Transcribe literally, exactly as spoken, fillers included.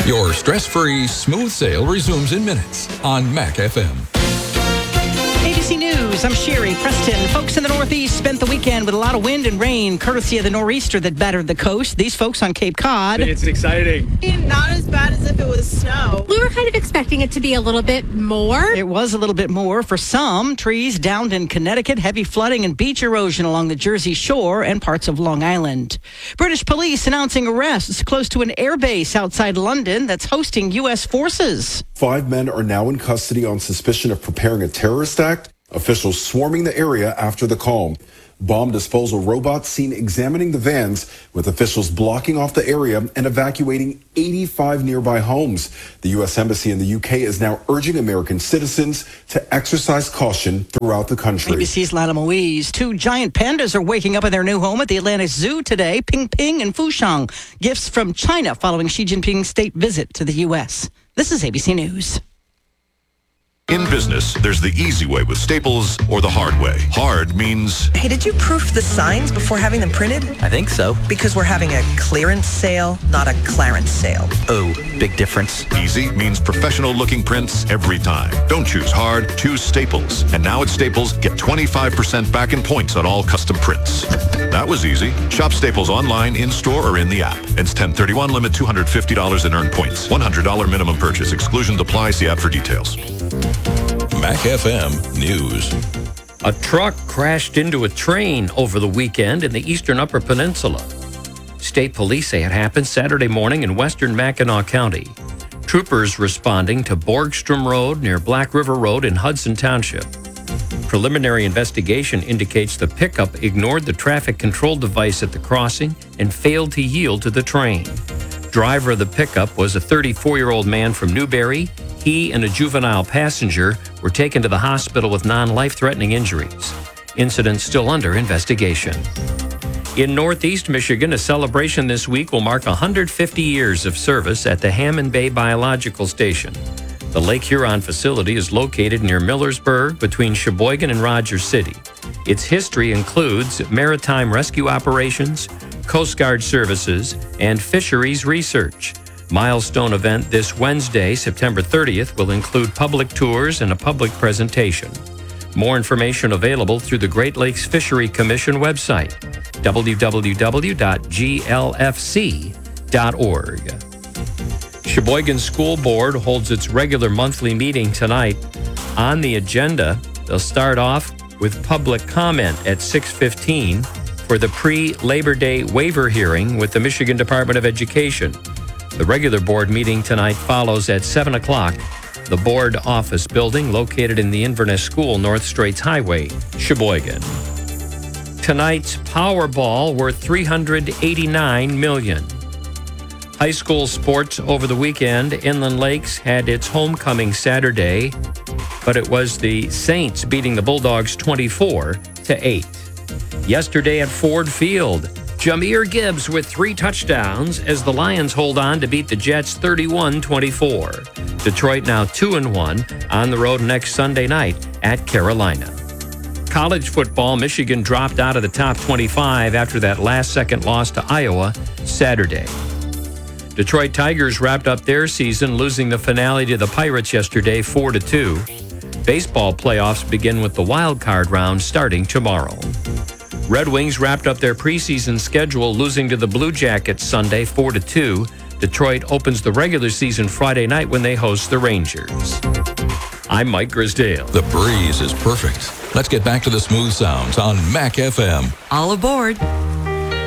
Your stress-free, smooth sail resumes in minutes on Mac F M. A B C News, I'm Sherry Preston. Folks in the Northeast spent the weekend with a lot of wind and rain, courtesy of the nor'easter that battered the coast. These folks on Cape Cod. It's exciting. Not as bad as if it was snow. We were kind of expecting it to be a little bit more. It was a little bit more for some. Trees downed in Connecticut, heavy flooding and beach erosion along the Jersey Shore and parts of Long Island. British police announcing arrests close to an airbase outside London that's hosting U S forces. Five men are now in custody on suspicion of preparing a terrorist act. Officials swarming the area after the call. Bomb disposal robots seen examining the vans, with officials blocking off the area and evacuating eighty-five nearby homes. The U S Embassy in the U K is now urging American citizens to exercise caution throughout the country. A B C's Lana Moise. Two giant pandas are waking up in their new home at the Atlantic Zoo today. Ping Ping and Fushan. Gifts from China following Xi Jinping's state visit to the U S. This is A B C News. In business, there's the easy way with Staples or the hard way. Hard means... Hey, did you proof the signs before having them printed? I think so. Because we're having a clearance sale, not a Clarence sale. Oh, big difference. Easy means professional-looking prints every time. Don't choose hard, choose Staples. And now at Staples, get twenty-five percent back in points on all custom prints. That was easy. Shop Staples online, in-store, or in the app. It's ten thirty-one, limit two hundred fifty dollars in earned points. one hundred dollars minimum purchase. Exclusions apply. See app for details. Mac F M News. A truck crashed into a train over the weekend in the eastern Upper Peninsula. State police say it happened Saturday morning in western Mackinac County. Troopers responding to Borgstrom Road near Black River Road in Hudson Township. Preliminary investigation indicates the pickup ignored the traffic control device at the crossing and failed to yield to the train. Driver of the pickup was a thirty-four-year-old man from Newberry. He and a juvenile passenger were taken to the hospital with non-life-threatening injuries. Incident still under investigation. In Northeast Michigan, a celebration this week will mark one hundred fifty years of service at the Hammond Bay Biological Station. The Lake Huron facility is located near Millersburg between Sheboygan and Rogers City. Its history includes maritime rescue operations, Coast Guard services, and fisheries research. Milestone event this Wednesday, September thirtieth, will include public tours and a public presentation. More information available through the Great Lakes Fishery Commission website, w w w dot g l f c dot org. Sheboygan School Board holds its regular monthly meeting tonight. On the agenda, they'll start off with public comment at six fifteen for the pre-Labor Day waiver hearing with the Michigan Department of Education. The regular board meeting tonight follows at seven o'clock. The board office building located in the Inverness School, North Straits Highway, Sheboygan. Tonight's Powerball worth three hundred eighty-nine million dollars. High school sports over the weekend. Inland Lakes had its homecoming Saturday, but it was the Saints beating the Bulldogs twenty-four to eight. Yesterday at Ford Field, Jahmyr Gibbs with three touchdowns as the Lions hold on to beat the Jets thirty-one twenty-four. Detroit now two and one on the road next Sunday night at Carolina. College football, Michigan dropped out of the top twenty-five after that last-second loss to Iowa Saturday. Detroit Tigers wrapped up their season, losing the finale to the Pirates yesterday four to two. Baseball playoffs begin with the wild card round starting tomorrow. Red Wings wrapped up their preseason schedule, losing to the Blue Jackets Sunday four to two. Detroit opens the regular season Friday night when they host the Rangers. I'm Mike Grisdale. The breeze is perfect. Let's get back to the smooth sounds on Mac F M. All aboard.